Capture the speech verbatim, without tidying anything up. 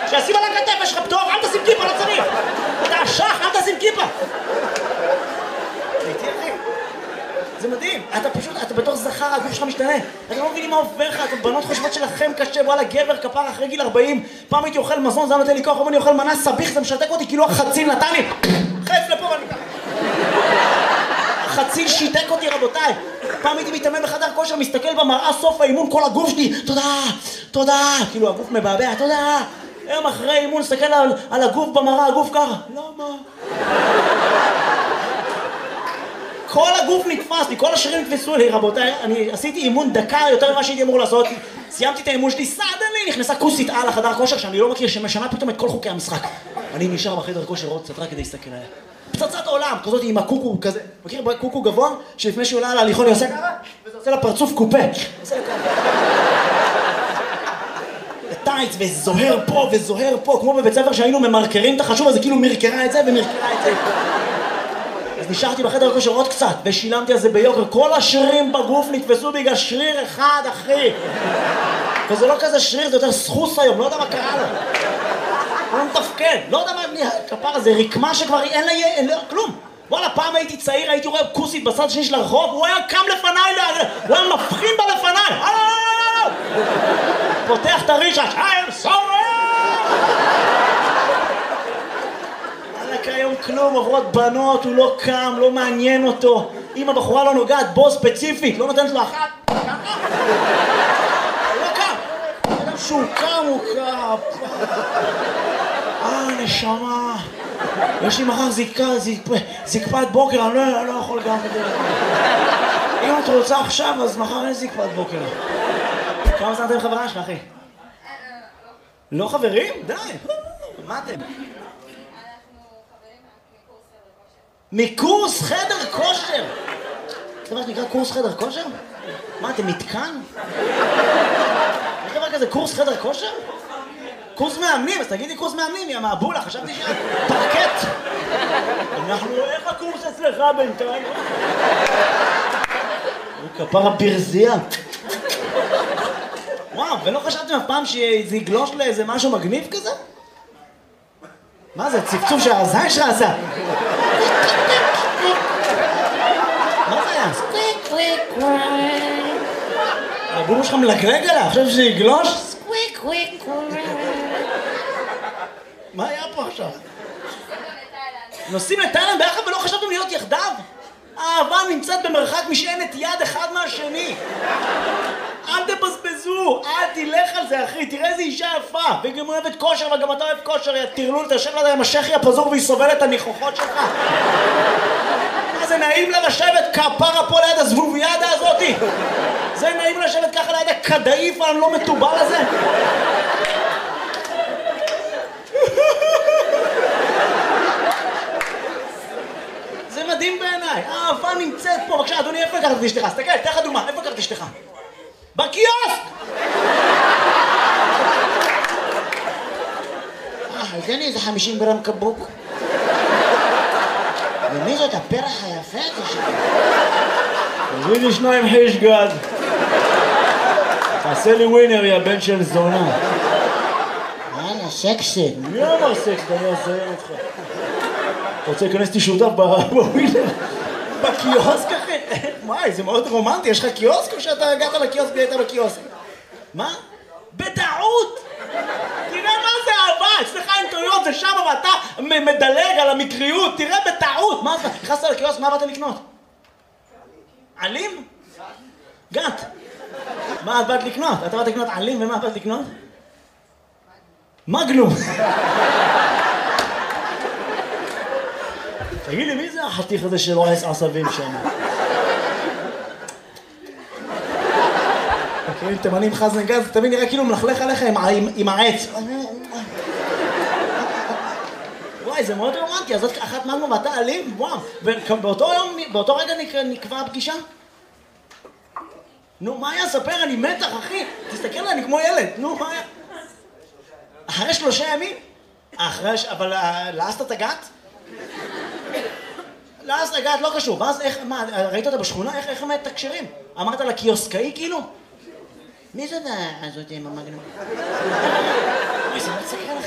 שישים על הכתף, יש לך פטור, אל תשים כיפה, לא צריך. אתה אשך, אל תשים כיפה. זה מדהים, אתה פשוט, אתה בתור זכר, הגוף שלך משתנה. אתה לא מבינים מה עובר לך, אתם בנות חושבות שלכם קשה, וואלה, גבר כפר אחרי גיל ארבעים. פעם הייתי אוכל מזון, זה נותן לי כוח, אני אוכל מנה סביך, זה משתק אותי, כאילו החציל נתן לי. חץ לפה ואני ככה. החציל שיתק אותי, רבותיי. פעם הייתי מתאמן בחדר כושר, מסתכל במראה, סוף האימון, כל הגוף שלי, תודה, תודה. כאילו הגוף מבעבע, תודה. היום אחרי אימון, מסתכל על, על הגוף במראה, הגוף ככה. למה? כל הגוף נתפס לי, כל השרירים נתפסו לי, רבותיי. אני עשיתי אימון דקה יותר ממה שהייתי אמור לעשות. סיימתי את האימון שלי, סעד לי, נכנסה כוסית על החדר כושר שאני לא מכיר, שמשנה פתאום את כל חוקי המשחק. אני נשאר בחדר כושר עוד קצת רק כדי להסתכל עליה. פצצת עולם, כזאת עם הקוקו כזה. מכיר קוקו גבוה? שלפני שהוא עולה על ההליכון היא עושה ככה, וזה עושה לה פרצוף קופה. עושה לה ככה. טייץ, וזוהר פה וזוהר פה, כמו בבית ספר שהיינו ממרקרים את החשוב, אז זה כאילו מרקרה את זה ומרקרה את זה. אז נשארתי בחדר כושר עוד קצת, ושילמתי על זה ביוקר. כל השרירים בגוף נתפסו בגלל שריר אחד, אחי. וזה לא כזה שריר, זה יותר סחוס היום, לא יודע מה קרה לו. הוא לא מתפקד, לא יודע מה כפר הזה, רקמה שכבר אין לה, אין לה, כלום. וואלה, פעם הייתי צעיר, הייתי רואה כוסית בצד השני של הרחוב, הוא היה קם לפניי, הוא היה מבחין בה לפניי. פותח את הרישש, I'm sorry! היום כלום, עוברות בנות, הוא לא קם, לא מעניין אותו. אם הבחורה לא נוגעת בו ספציפית, לא נותנת לו אחת. הוא לא קם. אדם שהוא קם, הוא קם. אה, נשמה. יש לי מחר זיקה, זקפת בוקר, אני לא, לא יכול גם את זה. אם את רוצה עכשיו, אז מחר אין זקפת בוקר. כמה זמן אתם חברה שלך, אחי? לא חברים? די. מה אתם? מקורס חדר כושר. זה דבר שנקרא קורס חדר כושר? מה, אתם מתקן? יש דבר כזה קורס חדר כושר? קורס מאמנים, אז תגידי קורס מאמנים, יא מהבולה, חשבתי שאת פרקט. אנחנו, איך הקורס אצלך בינתיים? כפר הברזייה. וואו, ולא חשבתם אף פעם שזה יגלוש לאיזה משהו מגניב כזה? מה זה, צפצוף שהזין שלך עשה? מה זה היה? סקוויק קוויק קוויק. הבומו שלך מלגלג עליה, עכשיו שזה יגלוש? סקוויק קוויק קוויק. מה היה פה עכשיו? נוסעים לתאילנד ביחד ולא חשבתם להיות יחדיו? האהבה נמצאת במרחק משענת יד אחד מהשני. אל תבזבזו, אל תלך על זה אחי, תראה איזה אישה יפה, וגם אוהבת כושר וגם אתה אוהב כושר, יא תרלול, תשב לה עם השכי הפזור והיא סובלת את הניחוחות שלך. מה זה נעים לה לשבת כפרה פה ליד הזבוביאדה הזאתי? זה נעים לשבת ככה ליד הכדאיף הלא מטובל הזה? זה מדהים בעיניי, האהבה נמצאת פה. בבקשה אדוני, איפה לקחת את אשתך? תסתכל, תן לך דוגמה, איפה לקחת את אשתך? בקיוסק! אה, תן לי איזה חמישים גרם קבוק. ומי זאת הפרח היפה הזה שלך? תביא לי שניים חיש גד. תעשה לי ווינר, יא בן של זונה. יאללה, סקסי. מי אמר סקס? אני אעזיין אותך. אתה רוצה להיכנס אותי שותף בווינר? בקיוסק אחי? וואי, זה מאוד רומנטי, יש לך קיוסק או שאתה הגעת לקיוסק והיית בקיוסק? מה? בטעות! תראה מה זה אהבה, אצלך אין טעויות, זה שם ואתה מדלג על המקריות, תראה בטעות! מה זה? נכנסת לקיוסק, מה באת לקנות? עלים? גת. מה את באת לקנות? אתה באת לקנות עלים ומה באת לקנות? מגנום. תגיד לי, מי זה החתיך הזה שלא עש עשבים שם? מכירים תימנים חזן גז, זה תמיד נראה כאילו מלכלך עליך עם העץ. וואי, זה מאוד רומנטי, אז זאת אחת מגנום ואתה אלים? וואו, ובאותו יום, באותו רגע נקבע הפגישה? נו, מה היה? ספר, אני מתח, אחי. תסתכל עליי, אני כמו ילד. נו, מה היה? אחרי שלושה ימים? אחרי, אבל לעשת את הגת? לעשת הגת לא קשור. ואז איך, מה, ראית אותה בשכונה? איך, איך הם מתקשרים? אמרת לה קיוסקאי כאילו? מי זאת הזאת עם המגנום?